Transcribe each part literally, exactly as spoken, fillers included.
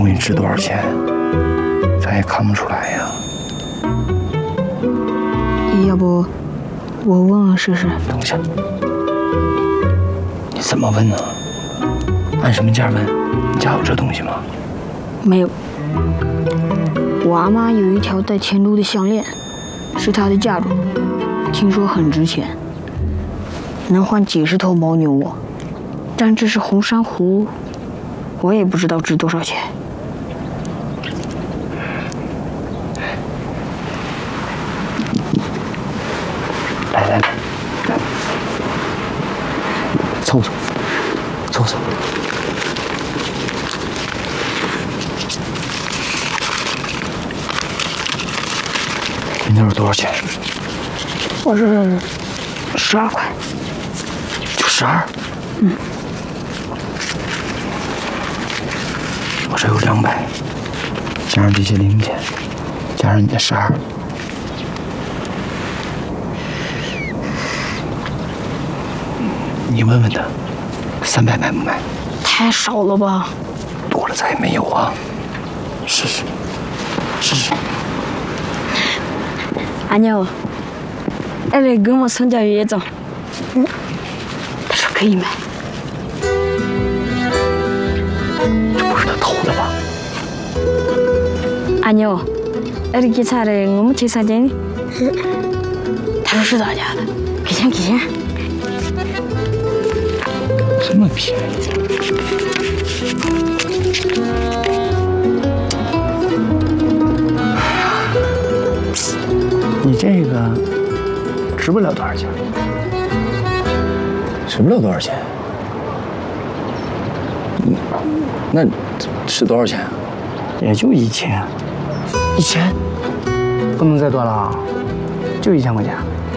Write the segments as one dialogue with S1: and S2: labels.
S1: 东西值多少钱，咱也看不出来呀。
S2: 要不我问问试试？
S1: 等一下，你怎么问呢？按什么价问？你家有这东西吗？
S2: 没有。我阿妈有一条带前珠的项链，是她的嫁妆，听说很值钱，能换几十头牦牛窝。但这是红珊瑚，我也不知道值多少钱。
S1: 来来来，凑凑，凑凑。你那是多少钱？
S2: 我是十二块。
S1: 就十二？
S2: 嗯。
S1: 我这有两百，加上这些零钱，加上你的十二。你问问他，三百买不买？
S2: 太少了吧？
S1: 多了咱也没有啊。试试，试试。
S2: 阿娘，俺来跟我参加乐章。嗯，他说可以买。
S1: 这不是他偷的吧？
S2: 阿娘，俺的给他的，我们去参加呢。他说是他家的，给钱给钱。
S1: 这么便宜？你这个值不了多少钱，值不了多少钱。你那是多少钱啊？也就一千。一千？不能再多了啊！就一千块钱。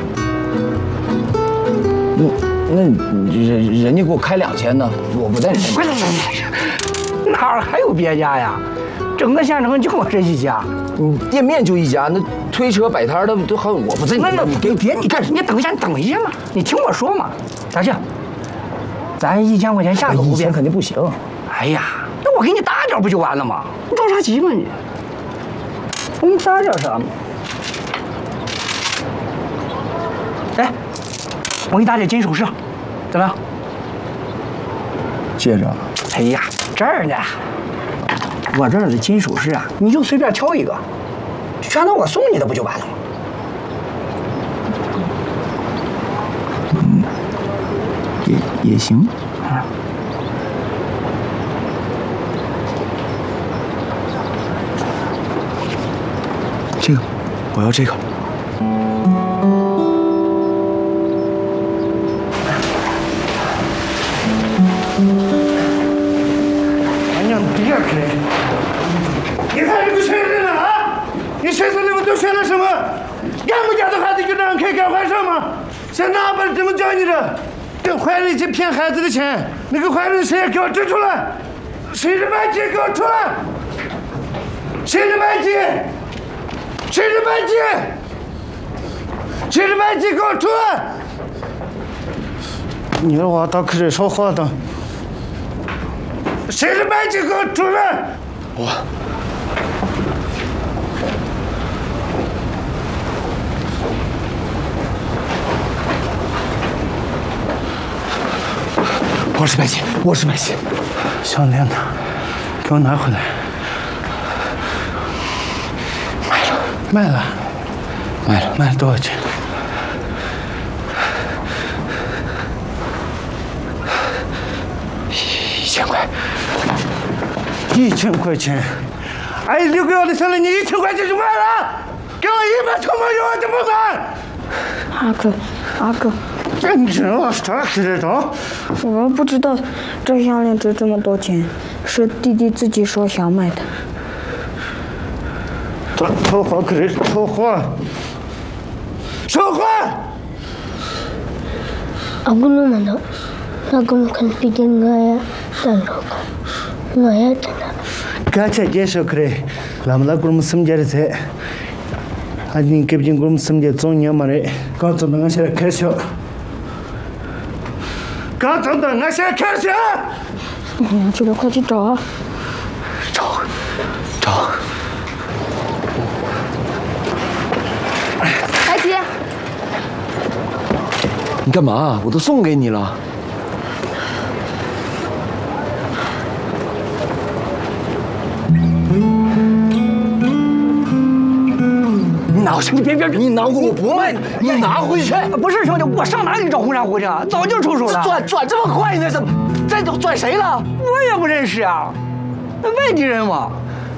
S1: 那那人人家给我开两千呢，我不在人家。
S3: 哪儿还有别家呀？整个县城就我这一家。
S1: 你店面就一家，那推车摆摊的都好，我不在。
S3: 那那你给别你干什么？你等一下，你等一下嘛，你听我说嘛。大庆，咱一千块钱下个不变
S1: 肯定不行。
S3: 哎呀，那我给你打点不就完了吗？你着啥急嘛你？我给你打点啥嘛？哎，我给你打点金首饰，怎么样？
S1: 戒指。
S3: 哎呀，这儿呢。我这儿的金首饰啊，你就随便挑一个，全都我送你的不就完了吗？
S1: 嗯，也也行啊。这个，我要这个。
S3: 俺娘别开！你看这个学生啊，你学生你们都学了什么？俺们家的孩子就这样可以干坏事吗？谁哪把这么教你的？跟坏人一起骗孩子的钱，那个坏人谁给我指出来？谁是卖鸡？给我出来！谁是卖鸡？谁是卖鸡？谁是卖鸡？给我出来！你让我到口水说话的。谁是卖鸡？给我出来！
S1: 我。我是卖鸡，我是卖鸡。
S3: 项链呢？给我拿回来。
S1: 卖了，
S3: 卖了，
S1: 卖了，
S3: 卖了多少钱？
S1: 一千块。
S3: 一千块钱，哎，六个月的项链，你一千块钱就卖了？给我一百头毛油，我就不买。
S2: 阿哥，阿哥，
S3: 你真我啥知道？
S2: 我不知道这项链值这么多钱，是弟弟自己说想买的。
S3: 说说话可是说话，说话。
S4: Aku naman daw, nagum kan pigyan ngaya tanok, ngaya tanok.
S3: Kacha jesho kre, lamla kurum samjar se. Adin kebjin kurum samjar zonya mare, kato na ngasha kesho. Kato na ngasha kesho.
S2: 我去了，快去找啊！
S1: 找。 干嘛？我都送给你了。你拿回去！你别别别！你拿回我不卖，你拿回去！
S5: 不是兄弟，我上哪里找红珊瑚去？早就出手了。
S1: 转转这么快呢？怎么？这都转谁了？
S5: 我也不认识啊，那外地人嘛。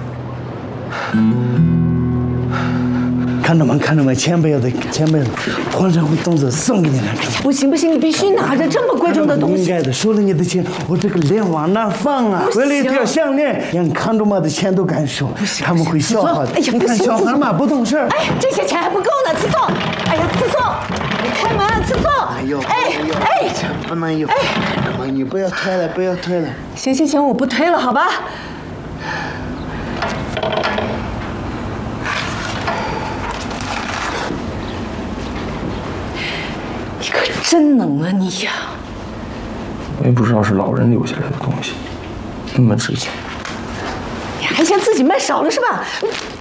S3: 看到吗？看到吗？前辈的前辈的，黄珊瑚东子送给你了。
S6: 不行不行，你必须拿着这么贵重的东西。
S3: 应该的，收了你的钱，我这个脸往哪放啊？为了一条项链，让看着嘛的钱都敢收，他们会笑话的。
S6: 哎呀，
S3: 你看小孩嘛不懂事儿。
S6: 哎，这些钱还不够呢，刺松。哎呀，刺松，你开门，刺松。
S3: 哎呦，
S6: 哎哎，
S3: 慢慢有，慢慢，你不要推了，不要推了。
S6: 行行行，我不推了，好吧？ 你可真能啊你呀！
S1: 我也不知道是老人留下来的东西，那么值钱。
S6: 你还嫌自己卖少了是吧？